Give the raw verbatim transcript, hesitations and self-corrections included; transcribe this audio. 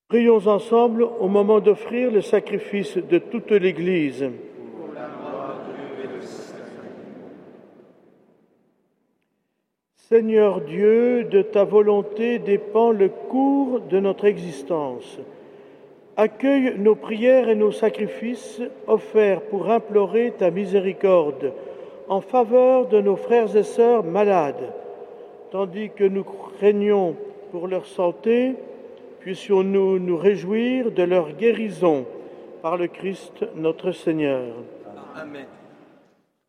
Prions ensemble au moment d'offrir le sacrifice de toute l'Église. Seigneur Dieu, de ta volonté dépend le cours de notre existence. Accueille nos prières et nos sacrifices offerts pour implorer ta miséricorde en faveur de nos frères et sœurs malades. Tandis que nous craignons pour leur santé, puissions-nous nous réjouir de leur guérison par le Christ notre Seigneur. Amen.